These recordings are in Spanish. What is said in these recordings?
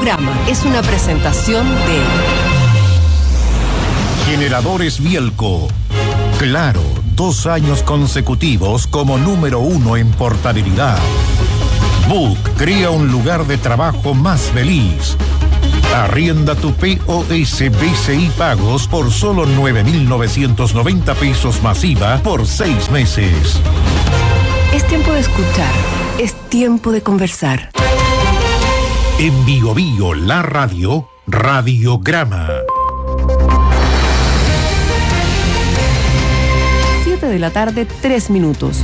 Radiograma es una presentación de Generadores Bielco. Claro, 2 años consecutivos como número 1 en portabilidad. Book crea un lugar de trabajo más feliz. Arrienda tu POS BCI Pagos por solo 9.990 pesos masiva por 6 meses. Es tiempo de escuchar, es tiempo de conversar. En Bio Bio, la radio, Radiograma. 7 de la tarde, 3 minutos.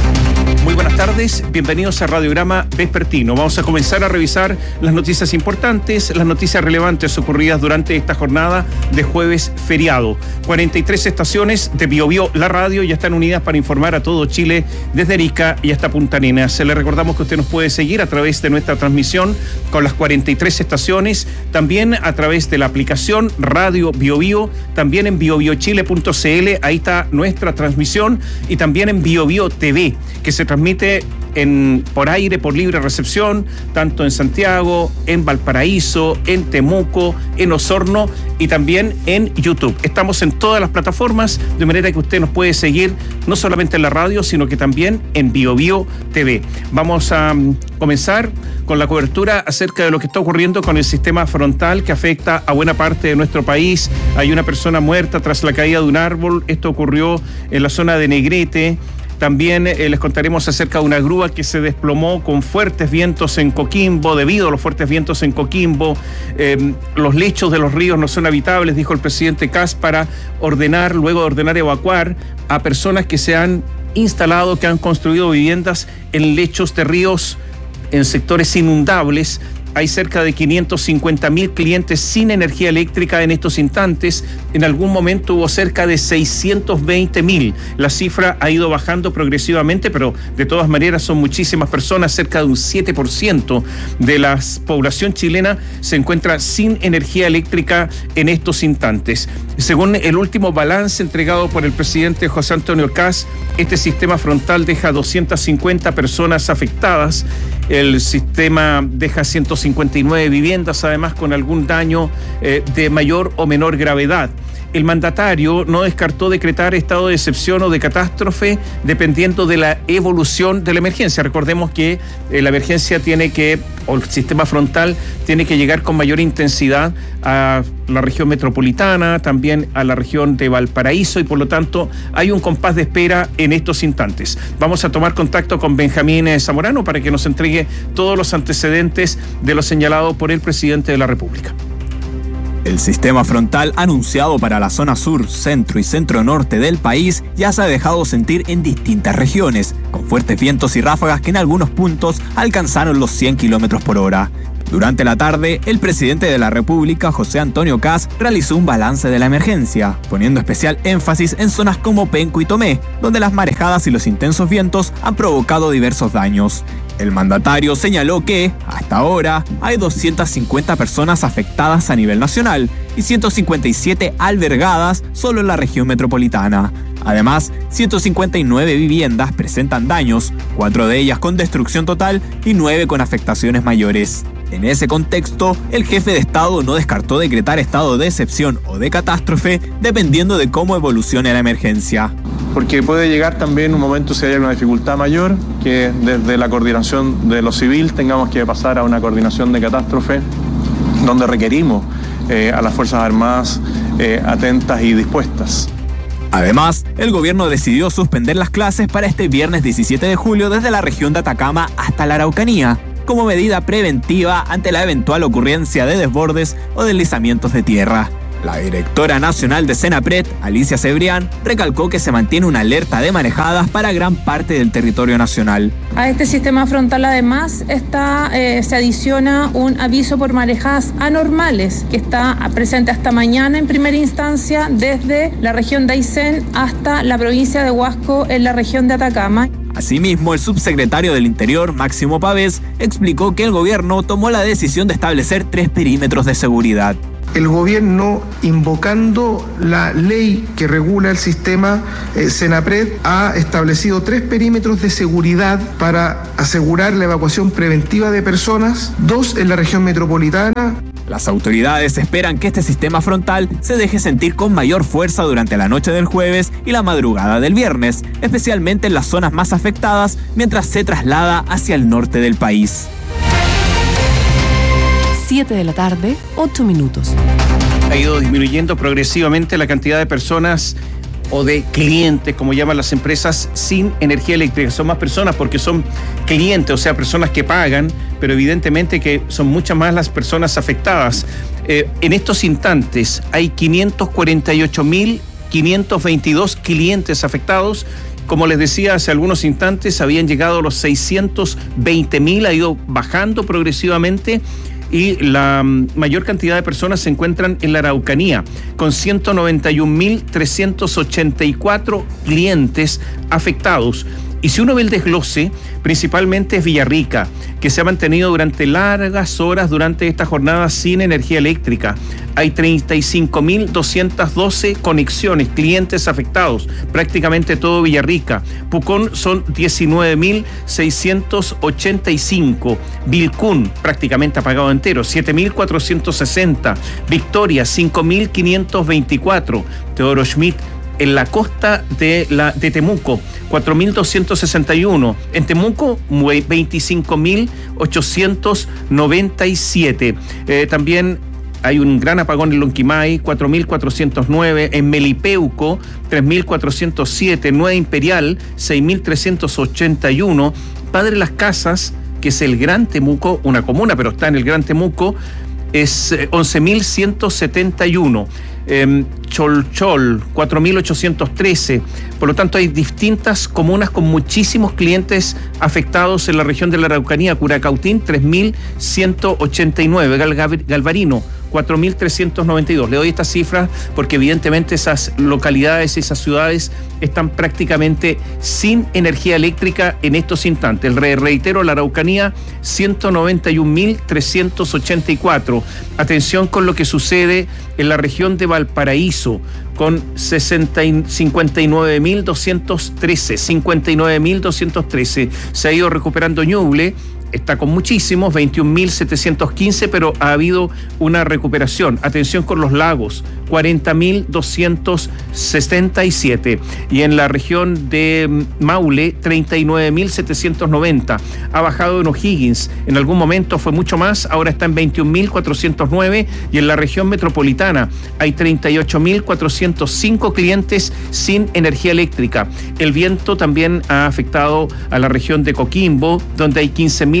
Muy buenas tardes, bienvenidos a Radiograma Vespertino. Vamos a comenzar a revisar las noticias importantes, las noticias relevantes ocurridas durante esta jornada de jueves feriado. 43 estaciones de Bio Bio, la radio, ya están unidas para informar a todo Chile desde Arica y hasta Punta Arenas. Le recordamos que usted nos puede seguir a través de nuestra transmisión con las 43 estaciones, también a través de la aplicación Radio Bio Bio, también en biobiochile.cl, ahí está nuestra transmisión, y también en Bio Bio TV, que se transmite por aire, por libre recepción, tanto en Santiago, en Valparaíso, en Temuco, en Osorno y también en YouTube. Estamos en todas las plataformas, de manera que usted nos puede seguir no solamente en la radio, sino que también en Bio Bio TV. Vamos a comenzar con la cobertura acerca de lo que está ocurriendo con el sistema frontal que afecta a buena parte de nuestro país. Hay una persona muerta tras la caída de un árbol. Esto ocurrió en la zona de Negrete. También les contaremos acerca de una grúa que se desplomó con fuertes vientos en Coquimbo. Debido a los fuertes vientos en Coquimbo, los lechos de los ríos no son habitables, dijo el presidente Kast, para luego de ordenar evacuar a personas que se han instalado, que han construido viviendas en lechos de ríos, en sectores inundables. Hay cerca de 550.000 clientes sin energía eléctrica en estos instantes. En algún momento hubo cerca de 620.000. La cifra ha ido bajando progresivamente, pero de todas maneras son muchísimas personas. Cerca de un 7% de la población chilena se encuentra sin energía eléctrica en estos instantes. Según el último balance entregado por el presidente José Antonio Kast, este sistema frontal deja 250 personas afectadas. El sistema deja 159 viviendas, además con algún daño de mayor o menor gravedad. El mandatario no descartó decretar estado de excepción o de catástrofe dependiendo de la evolución de la emergencia. Recordemos que la emergencia el sistema frontal tiene que llegar con mayor intensidad a la región metropolitana, también a la región de Valparaíso, y por lo tanto hay un compás de espera en estos instantes. Vamos a tomar contacto con Benjamín Zamorano para que nos entregue todos los antecedentes de lo señalado por el presidente de la República. El sistema frontal anunciado para la zona sur, centro y centro-norte del país ya se ha dejado sentir en distintas regiones, con fuertes vientos y ráfagas que en algunos puntos alcanzaron los 100 km/h. Durante la tarde, el presidente de la República, José Antonio Kast, realizó un balance de la emergencia, poniendo especial énfasis en zonas como Penco y Tomé, donde las marejadas y los intensos vientos han provocado diversos daños. El mandatario señaló que, hasta ahora, hay 250 personas afectadas a nivel nacional y 157 albergadas solo en la región metropolitana. Además, 159 viviendas presentan daños, 4 de ellas con destrucción total y 9 con afectaciones mayores. En ese contexto, el jefe de Estado no descartó decretar estado de excepción o de catástrofe dependiendo de cómo evolucione la emergencia. Porque puede llegar también un momento, si hay una dificultad mayor, que desde la coordinación de lo civil tengamos que pasar a una coordinación de catástrofe, donde requerimos a las Fuerzas Armadas atentas y dispuestas. Además, el gobierno decidió suspender las clases para este viernes 17 de julio desde la región de Atacama hasta la Araucanía, como medida preventiva ante la eventual ocurrencia de desbordes o deslizamientos de tierra. La directora nacional de Senapred, Alicia Cebrián, recalcó que se mantiene una alerta de marejadas para gran parte del territorio nacional. A este sistema frontal además se adiciona un aviso por marejadas anormales que está presente hasta mañana en primera instancia desde la región de Aysén hasta la provincia de Huasco en la región de Atacama. Asimismo, el subsecretario del Interior, Máximo Pavés, explicó que el gobierno tomó la decisión de establecer 3 perímetros de seguridad. El gobierno, invocando la ley que regula el sistema Senapred, ha establecido 3 perímetros de seguridad para asegurar la evacuación preventiva de personas, 2 en la región metropolitana. Las autoridades esperan que este sistema frontal se deje sentir con mayor fuerza durante la noche del jueves y la madrugada del viernes, especialmente en las zonas más afectadas, mientras se traslada hacia el norte del país. 7 de la tarde, 8 minutos. Ha ido disminuyendo progresivamente la cantidad de personas o de clientes, como llaman las empresas, sin energía eléctrica. Son más personas porque son clientes, o sea, personas que pagan, pero evidentemente que son muchas más las personas afectadas. En estos instantes hay 548.522 clientes afectados. Como les decía hace algunos instantes, habían llegado a los 620.000, ha ido bajando progresivamente. Y la mayor cantidad de personas se encuentran en la Araucanía, con 191.384 clientes afectados. Y si uno ve el desglose, principalmente es Villarrica, que se ha mantenido durante largas horas durante esta jornada sin energía eléctrica. Hay 35.212 conexiones, clientes afectados, prácticamente todo Villarrica. Pucón son 19.685. Vilcún, prácticamente apagado entero, 7.460. Victoria, 5.524. Teodoro Schmidt, en la costa de Temuco, 4.261. En Temuco, 25.897. También hay un gran apagón en Lonquimay, 4.409. En Melipeuco, 3.407. Nueva Imperial, 6.381. Padre Las Casas, que es el Gran Temuco, una comuna, pero está en el Gran Temuco, es 11.171. Cholchol, 4.813. Por lo tanto, hay distintas comunas con muchísimos clientes afectados en la región de la Araucanía. Curacautín, 3.189. Galvarino, 4.392. Le doy estas cifras porque evidentemente esas localidades, esas ciudades están prácticamente sin energía eléctrica en estos instantes. Reitero, la Araucanía, 191.384. Atención con lo que sucede en la región de Valparaíso, con 59.213. Se ha ido recuperando Ñuble, está con muchísimos, 21.715, pero ha habido una recuperación. Atención con los lagos, 40.277. Y en la región de Maule, 39.790. Ha bajado en O'Higgins, en algún momento fue mucho más, ahora está en 21.409. Y en la región metropolitana hay 38.405 clientes sin energía eléctrica. El viento también ha afectado a la región de Coquimbo, donde hay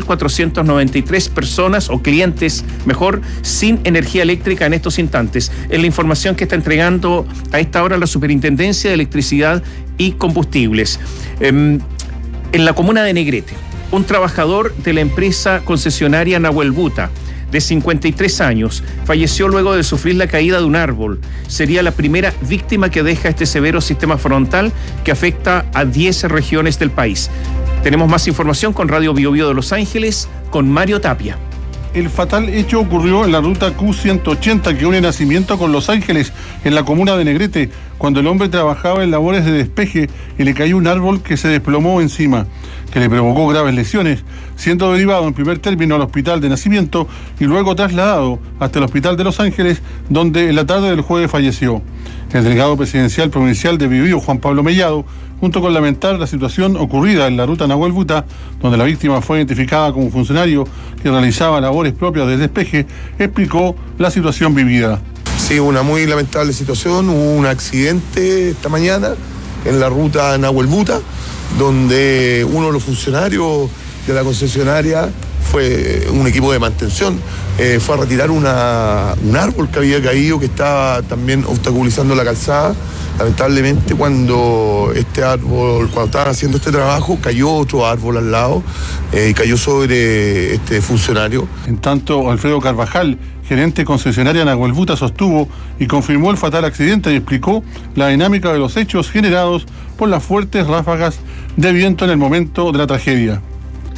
15.493 personas o clientes, mejor, sin energía eléctrica en estos instantes. Es la información que está entregando a esta hora la Superintendencia de Electricidad y Combustibles. En la comuna de Negrete, un trabajador de la empresa concesionaria Nahuel Buta, de 53 años, falleció luego de sufrir la caída de un árbol. Sería la primera víctima que deja este severo sistema frontal que afecta a 10 regiones del país. Tenemos más información con Radio Bio Bio de Los Ángeles, con Mario Tapia. El fatal hecho ocurrió en la ruta Q180 que une Nacimiento con Los Ángeles, en la comuna de Negrete, cuando el hombre trabajaba en labores de despeje y le cayó un árbol que se desplomó encima, que le provocó graves lesiones, siendo derivado en primer término al hospital de Nacimiento y luego trasladado hasta el hospital de Los Ángeles, donde en la tarde del jueves falleció. El delegado presidencial provincial de Biobío, Juan Pablo Mellado, junto con lamentar la situación ocurrida en la ruta Nahuel Buta, donde la víctima fue identificada como un funcionario que realizaba labores propias de despeje, explicó la situación vivida. Sí, una muy lamentable situación. Hubo un accidente esta mañana en la ruta Nahuel Buta, donde uno de los funcionarios de la concesionaria fue un equipo de mantención, fue a retirar un árbol que había caído, que estaba también obstaculizando la calzada. Lamentablemente, cuando estaban haciendo este trabajo, cayó otro árbol al lado y cayó sobre este funcionario. En tanto, Alfredo Carvajal, gerente concesionaria Nahuel Buta, sostuvo y confirmó el fatal accidente y explicó la dinámica de los hechos generados por las fuertes ráfagas de viento en el momento de la tragedia.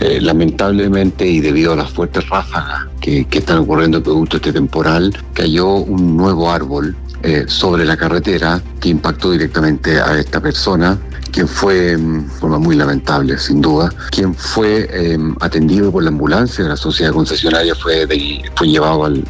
Lamentablemente, y debido a las fuertes ráfagas que están ocurriendo producto de este temporal, cayó un nuevo árbol sobre la carretera que impactó directamente a esta persona, quien fue, de forma muy lamentable sin duda, quien fue atendido por la ambulancia de la sociedad concesionaria, fue llevado al